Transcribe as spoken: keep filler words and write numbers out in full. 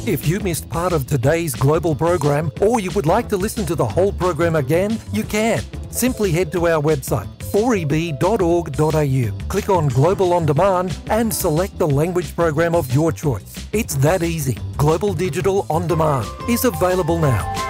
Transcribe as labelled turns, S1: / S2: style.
S1: If you missed part of today's Global program, or you would like to listen to the whole program again, you can. Simply head to our website, four e b dot org dot a u, click on Global On Demand and select the language program of your choice. It's that easy. Global Digital On Demand is available now.